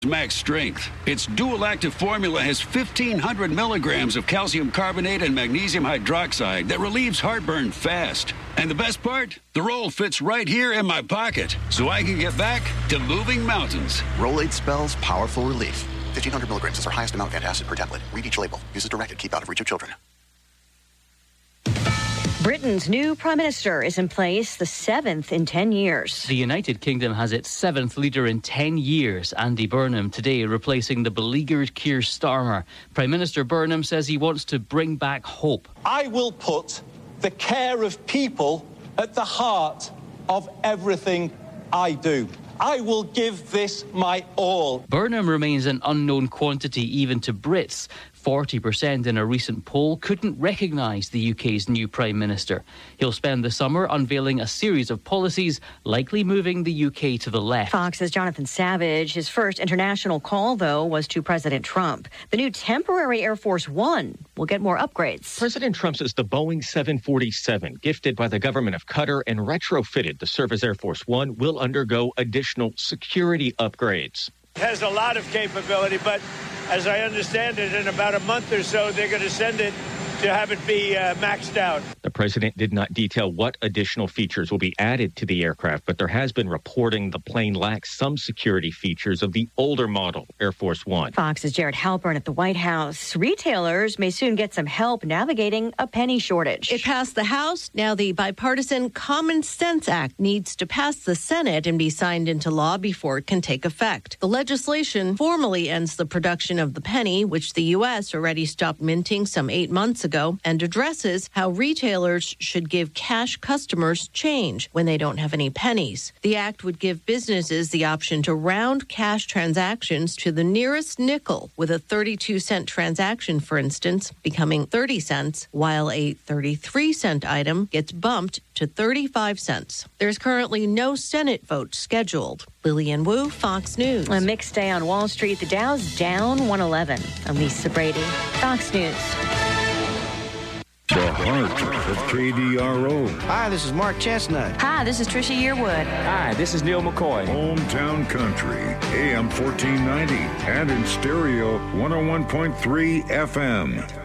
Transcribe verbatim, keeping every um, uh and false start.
Max Strength. Its dual active formula has fifteen hundred milligrams of calcium carbonate and magnesium hydroxide that relieves heartburn fast. And the best part? The roll fits right here in my pocket, so I can get back to moving mountains. Rolade spells powerful relief. fifteen hundred milligrams is our highest amount of antacid per tablet. Read each label. Use as directed. Keep out of reach of children. Britain's new prime minister is in place, the seventh in ten years. The United Kingdom has its seventh leader in ten years, Andy Burnham, today replacing the beleaguered Keir Starmer. Prime Minister Burnham says he wants to bring back hope. I will put the care of people at the heart of everything I do. I will give this my all. Burnham remains an unknown quantity even to Brits. forty percent in a recent poll couldn't recognise the U K's new Prime Minister. He'll spend the summer unveiling a series of policies, likely moving the U K to the left. Fox's Jonathan Savage. His first international call, though, was to President Trump. The new temporary Air Force One will get more upgrades. President Trump says the Boeing seven forty-seven, gifted by the government of Qatar and retrofitted to serve as Air Force One, will undergo additional security upgrades. It has a lot of capability, but as I understand it, in about a month or so, they're going to send it to have it be uh, maxed out. The president did not detail what additional features will be added to the aircraft, but there has been reporting the plane lacks some security features of the older model Air Force One. Fox's Jared Halpern at the White House. Retailers may soon get some help navigating a penny shortage. It passed the House. Now the bipartisan Common Sense Act needs to pass the Senate and be signed into law before it can take effect. The legislation formally ends the production of the penny, which the U S already stopped minting some eight months ago. Ago, and addresses how retailers should give cash customers change when they don't have any pennies. The act would give businesses the option to round cash transactions to the nearest nickel, with a thirty-two cent transaction, for instance, becoming thirty cents, while a thirty-three cent item gets bumped to thirty-five cents. There's currently no Senate vote scheduled. Lillian Wu, Fox News. A mixed day on Wall Street. The Dow's down one eleven. I'm Lisa Brady, Fox News. The heart of K D R O. Hi, this is Mark Chestnut. Hi, this is Trisha Yearwood. Hi, this is Neil McCoy. Hometown Country, A M fourteen ninety, and in stereo, one oh one point three F M.